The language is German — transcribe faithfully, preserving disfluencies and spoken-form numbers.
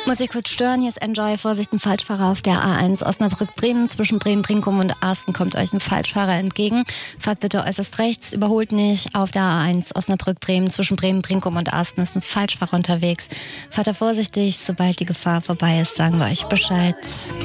Muss ich kurz stören, hier ist Enjoy, Vorsicht, ein Falschfahrer auf der A eins Osnabrück-Bremen. Zwischen Bremen-Brinkum und Arsten kommt euch ein Falschfahrer entgegen. Fahrt bitte äußerst rechts, überholt nicht. Auf der A eins Osnabrück-Bremen, zwischen Bremen-Brinkum und Arsten ist ein Falschfahrer unterwegs. Fahrt da vorsichtig, sobald die Gefahr vorbei ist, sagen wir euch Bescheid.